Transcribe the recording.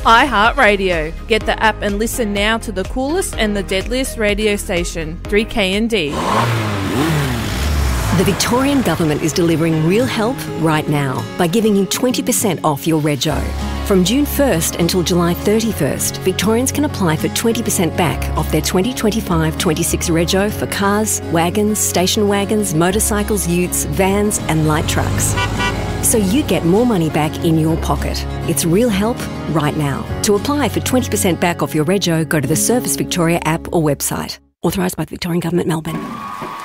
iHeartRadio. Get the app and listen now to the coolest and the deadliest radio station, 3KND. The Victorian Government is delivering real help right now by giving you 20% off your rego. From June 1st until July 31st, Victorians can apply for 20% back off their 2025-26 rego for cars, wagons, station wagons, motorcycles, utes, vans and light trucks. So you get more money back in your pocket. It's real help right now. To apply for 20% back off your rego, go to the Service Victoria app or website. Authorised by the Victorian Government, Melbourne.